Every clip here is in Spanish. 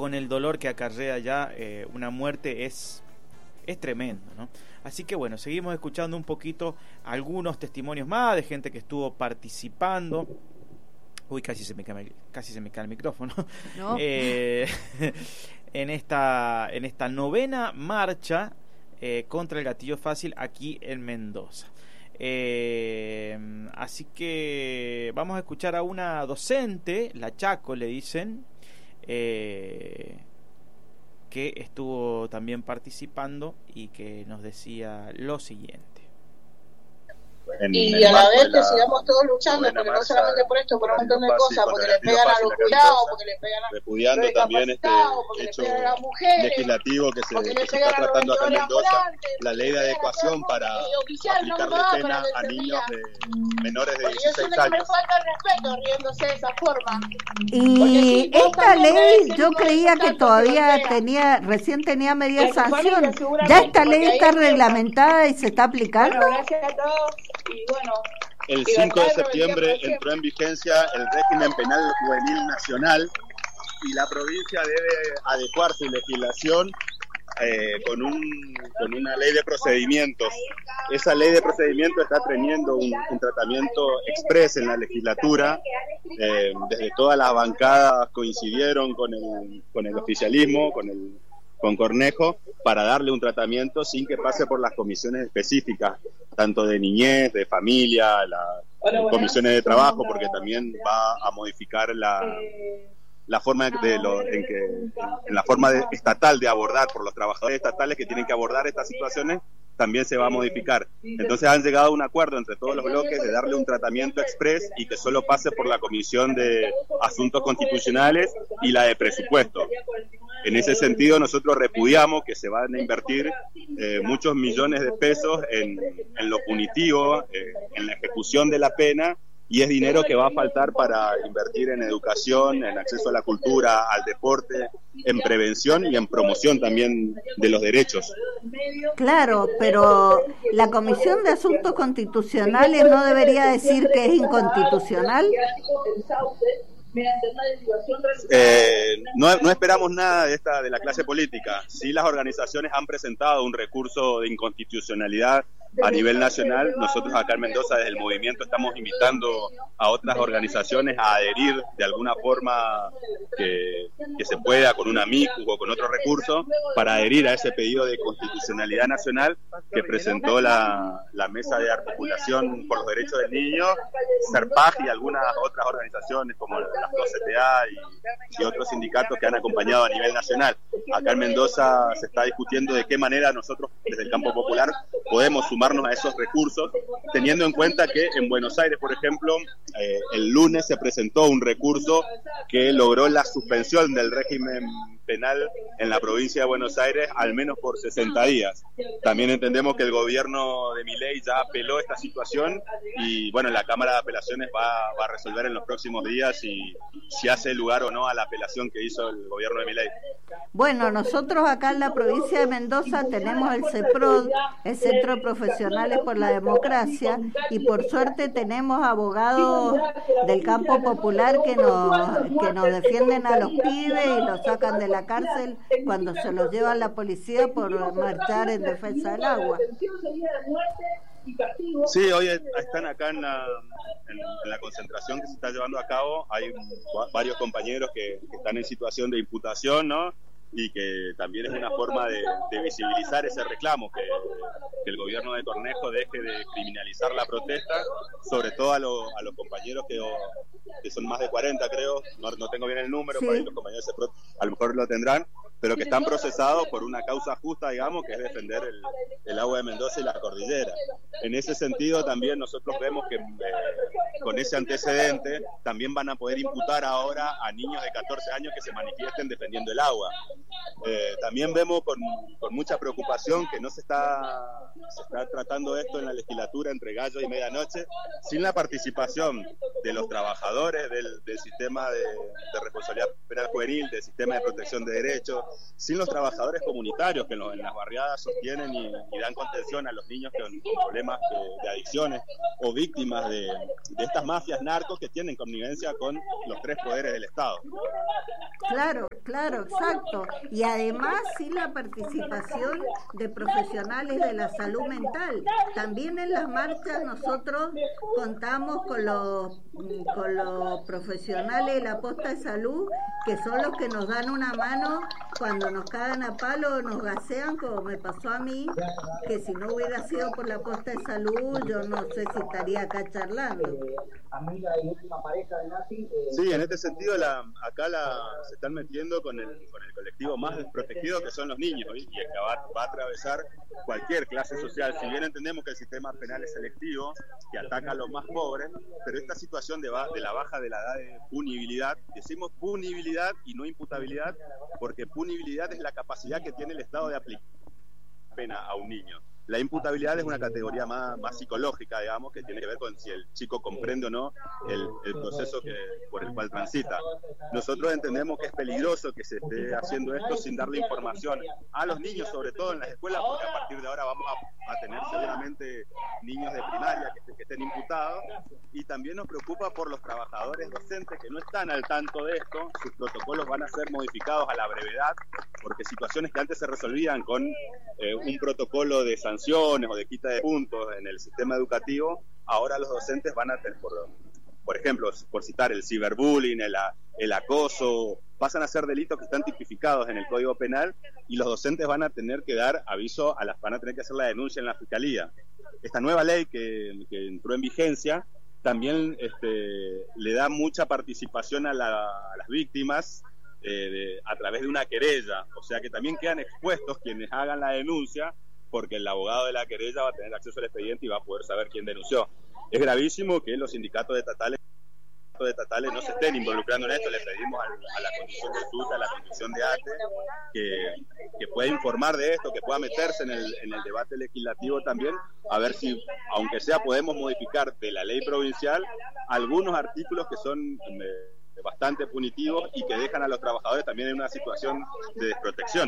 con el dolor que acarrea ya una muerte es tremendo, ¿no? Así que bueno, seguimos escuchando un poquito algunos testimonios más de gente que estuvo participando. Uy, casi se me cae el micrófono. No. En esta novena marcha contra el gatillo fácil aquí en Mendoza. Así que vamos a escuchar a una docente, la Chaco le dicen, que estuvo también participando y que nos decía lo siguiente. Y a la vez que sigamos todos luchando, porque no solamente por esto, por un montón de cosas, porque le pegan a los cuidados, porque le pegan a repudiando también este hecho legislativo que se está tratando acá en Mendoza, la ley de adecuación para aplicarle pena a niños menores de 16 años. Me falta el respeto riéndose de esa forma. Y esta ley yo creía que todavía recién tenía media sanción. ¿Ya esta ley está reglamentada y se está aplicando? Bueno, gracias a todos. Y bueno, el 5 de septiembre entró en vigencia el régimen penal juvenil nacional y la provincia debe adecuar su legislación con una ley de procedimientos. Esa ley de procedimientos está teniendo un tratamiento exprés en la legislatura. Desde todas las bancadas coincidieron con el oficialismo, con Cornejo, para darle un tratamiento sin que pase por las comisiones específicas, tanto de niñez, de familia, las comisiones de trabajo, porque también va a modificar la forma en la forma estatal de abordar por los trabajadores estatales que tienen que abordar estas situaciones, también se va a modificar. Entonces han llegado a un acuerdo entre todos los bloques de darle un tratamiento exprés y que solo pase por la Comisión de Asuntos Constitucionales y la de Presupuesto. En ese sentido, nosotros repudiamos que se van a invertir muchos millones de pesos en lo punitivo, en la ejecución de la pena, y es dinero que va a faltar para invertir en educación, en acceso a la cultura, al deporte, en prevención y en promoción también de los derechos. Claro, pero la Comisión de Asuntos Constitucionales no debería decir que es inconstitucional. No esperamos nada de la clase política. Sí, las organizaciones han presentado un recurso de inconstitucionalidad a nivel nacional. Nosotros acá en Mendoza desde el movimiento estamos invitando a otras organizaciones a adherir de alguna forma que se pueda, con una MICU o con otro recurso, para adherir a ese pedido de constitucionalidad nacional que presentó la Mesa de Articulación por los Derechos del Niño, SERPAG y algunas otras organizaciones como las CTA y otros sindicatos que han acompañado a nivel nacional. Acá en Mendoza se está discutiendo de qué manera nosotros desde el campo popular podemos sumarnos a esos recursos, teniendo en cuenta que en Buenos Aires, por ejemplo, el lunes se presentó un recurso que logró la suspensión del régimen penal en la provincia de Buenos Aires al menos por 60 días. También entendemos que el gobierno de Milei ya apeló esta situación y bueno, la Cámara de Apelaciones va a resolver en los próximos días si hace lugar o no a la apelación que hizo el gobierno de Milei. Bueno, nosotros acá en la provincia de Mendoza tenemos el CEPROD, el Centro de Profesionales por la Democracia, y por suerte tenemos abogados del campo popular que nos defienden a los pibes y los sacan de la cárcel cuando se los lleva la policía por marchar en defensa del agua. Sí, hoy están acá en la concentración que se está llevando a cabo. Hay varios compañeros que están en situación de imputación, ¿no? Y que también es una forma de visibilizar ese reclamo, que el gobierno de Cornejo deje de criminalizar la protesta, sobre todo a los compañeros que son más de 40, creo, no tengo bien el número, sí. Por ahí los compañeros a lo mejor lo tendrán, pero que están procesados por una causa justa, digamos, que es defender el agua de Mendoza y la cordillera. En ese sentido también nosotros vemos que con ese antecedente también van a poder imputar ahora a niños de 14 años que se manifiesten defendiendo el agua. También vemos con mucha preocupación que no se está tratando esto en la legislatura entre gallo y medianoche, sin la participación de los trabajadores del sistema de responsabilidad penal juvenil, del sistema de protección de derechos, sin los trabajadores comunitarios que en las barriadas sostienen y dan contención a los niños con problemas de adicciones o víctimas de estas mafias narcos que tienen connivencia con los tres poderes del Estado. Claro, exacto. Y además sin la participación de profesionales de la salud mental. También en las marchas nosotros contamos con los profesionales de la posta de salud, que son los que nos dan una mano cuando nos cagan a palo o nos gasean, como me pasó a mí, que si no hubiera sido por la posta de salud, yo no sé si estaría acá charlando. Sí, en este sentido acá se están metiendo con el colectivo más desprotegido, que son los niños, y que va a atravesar cualquier clase social. Si bien entendemos que el sistema penal es selectivo, que ataca a los más pobres, pero esta situación de la baja de la edad de punibilidad, decimos punibilidad y no imputabilidad, porque punibilidad es la capacidad que tiene el Estado de aplicar pena a un niño. La imputabilidad es una categoría más psicológica, digamos, que tiene que ver con si el chico comprende o no el proceso por el cual transita. Nosotros entendemos que es peligroso que se esté haciendo esto sin darle información a los niños, sobre todo en las escuelas, porque a partir de ahora vamos a tener seguramente niños de primaria que estén imputados, y también nos preocupa por los trabajadores docentes que no están al tanto de esto. Sus protocolos van a ser modificados a la brevedad, porque situaciones que antes se resolvían con un protocolo de sanciones o de quita de puntos en el sistema educativo, ahora los docentes van a tener, por ejemplo, por citar el ciberbullying, el acoso, pasan a ser delitos que están tipificados en el Código Penal, y los docentes van a tener que dar aviso, van a tener que hacer la denuncia en la Fiscalía. Esta nueva ley que entró en vigencia también le da mucha participación a las víctimas a través de una querella, o sea que también quedan expuestos quienes hagan la denuncia, porque el abogado de la querella va a tener acceso al expediente y va a poder saber quién denunció. Es gravísimo que los sindicatos estatales no se estén involucrando en esto. Le pedimos a la Conducción de SUTA, a la Conducción de ATE, que pueda informar de esto, que pueda meterse en el debate legislativo también, a ver si, aunque sea, podemos modificar de la ley provincial algunos artículos que son bastante punitivos y que dejan a los trabajadores también en una situación de desprotección.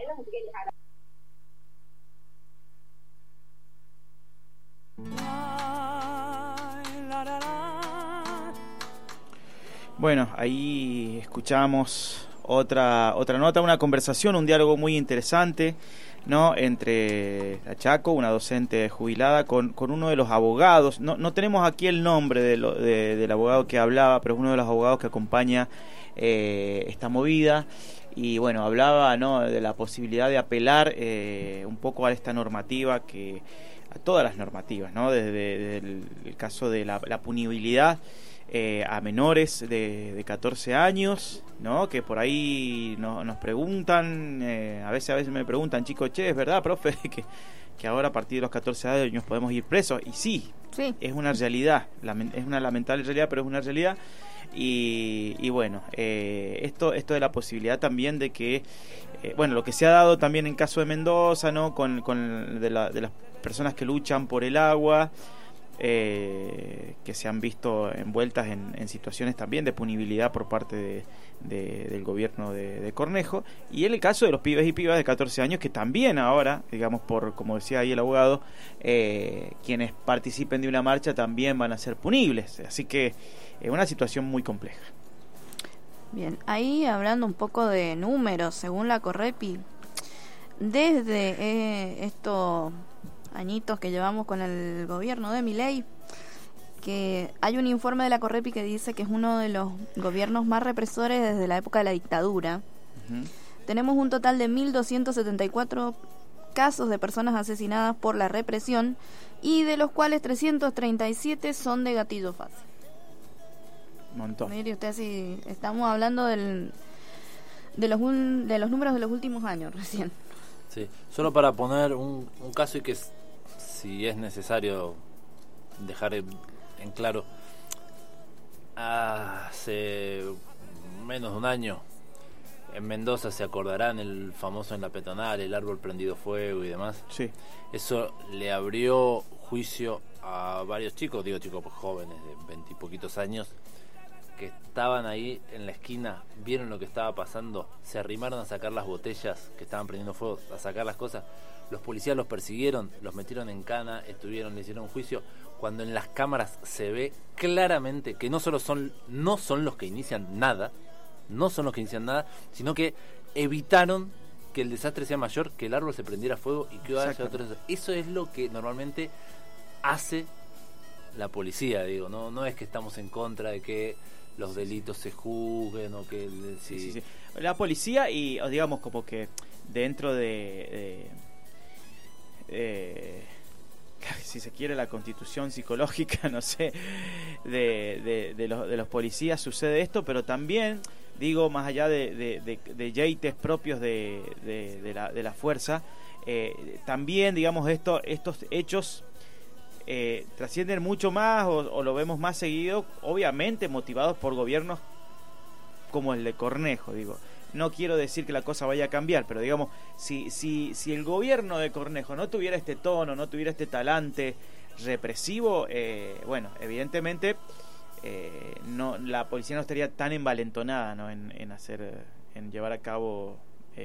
Bueno, ahí escuchamos otra nota, una conversación, un diálogo muy interesante, ¿no? Entre la Chaco, una docente jubilada, con uno de los abogados. No tenemos aquí el nombre del abogado que hablaba, pero es uno de los abogados que acompaña esta movida. Y bueno, hablaba, ¿no?, de la posibilidad de apelar un poco a esta normativa, a todas las normativas, ¿no? Desde el caso de la punibilidad a menores de 14 años, ¿no? Que por ahí nos preguntan, a veces me preguntan, chicos, ¿es verdad, profe, que ahora a partir de los 14 años podemos ir presos? Y sí. Es una realidad, es una lamentable realidad, pero es una realidad. Y bueno, esto de la posibilidad también de que, bueno, lo que se ha dado también en caso de Mendoza, ¿no? De las personas que luchan por el agua, que se han visto envueltas en situaciones también de punibilidad por parte del gobierno de Cornejo, y en el caso de los pibes y pibas de 14 años, que también ahora, digamos, como decía ahí el abogado, quienes participen de una marcha también van a ser punibles, así que es una situación muy compleja. Bien, ahí hablando un poco de números, según la Correpi, desde estos añitos que llevamos con el gobierno de Milei, que hay un informe de la Correpi que dice que es uno de los gobiernos más represores desde la época de la dictadura. Tenemos un total de 1.274 casos de personas asesinadas por la represión, y de los cuales 337 son de gatillo fácil. Montón. Mire usted, si estamos hablando de los números de los últimos años recién. Sí, solo para poner un caso, y que si es necesario dejar en claro, hace menos de un año en Mendoza, se acordarán, el famoso en la peatonal, el árbol prendido fuego y demás. Sí. Eso le abrió juicio a varios chicos, chicos jóvenes de 20 y poquitos años, que estaban ahí en la esquina, vieron lo que estaba pasando, se arrimaron a sacar las botellas que estaban prendiendo fuego, a sacar las cosas. Los policías los persiguieron, los metieron en cana, le hicieron un juicio, cuando en las cámaras se ve claramente que no son los que inician nada, sino que evitaron que el desastre sea mayor, que el árbol se prendiera fuego y que haya otros. Eso es lo que normalmente hace la policía, digo, no es que estamos en contra de que los delitos se juzguen o que sí. La policía y digamos como que dentro si se quiere la constitución psicológica, no sé, de los policías sucede esto, pero también digo, más allá de yeites propios de la fuerza, también digamos estos hechos trascienden mucho más o lo vemos más seguido, obviamente motivados por gobiernos como el de Cornejo. Digo, no quiero decir que la cosa vaya a cambiar, pero digamos, si el gobierno de Cornejo no tuviera este tono, no tuviera este talante represivo, bueno, evidentemente la policía no estaría tan envalentonada, ¿no? en llevar a cabo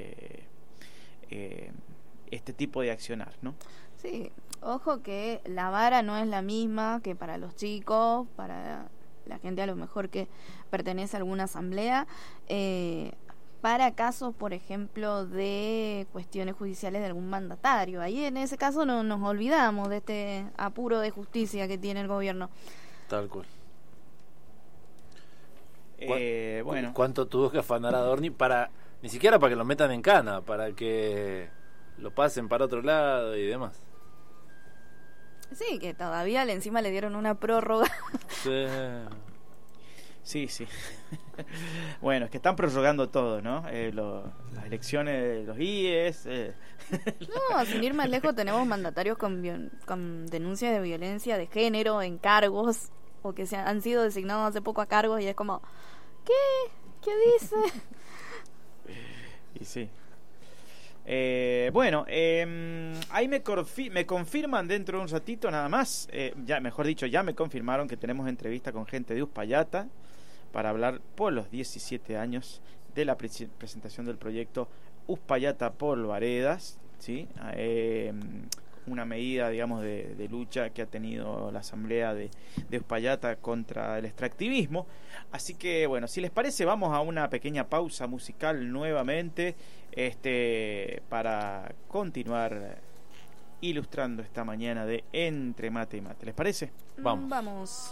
este tipo de accionar, ¿no? Sí, ojo que la vara no es la misma que para los chicos, para la gente a lo mejor que pertenece a alguna asamblea, para casos, por ejemplo, de cuestiones judiciales de algún mandatario. Ahí en ese caso no nos olvidamos de este apuro de justicia que tiene el gobierno. Tal cual. Bueno, ¿cuánto tuvo que afanar a Adorni ni siquiera para que lo metan en cana, para que lo pasen para otro lado y demás? Sí, que todavía encima le dieron una prórroga. Sí. Bueno, es que están prorrogando todo, ¿no? Las elecciones de los IES. No, sin ir más lejos, tenemos mandatarios con denuncias de violencia de género en cargos, o que han sido designados hace poco a cargos, y es como, ¿qué dice? Y sí. Bueno, ahí me confirman dentro de un ratito nada más, ya me confirmaron que tenemos entrevista con gente de Uspallata para hablar por los 17 años de la presentación del proyecto Uspallata Polvaredas, ¿sí? Una medida, digamos, de lucha que ha tenido la asamblea de Uspallata contra el extractivismo. Así que, bueno, si les parece, vamos a una pequeña pausa musical nuevamente, para continuar ilustrando esta mañana de Entre Mate y Mate. ¿Les parece? Vamos.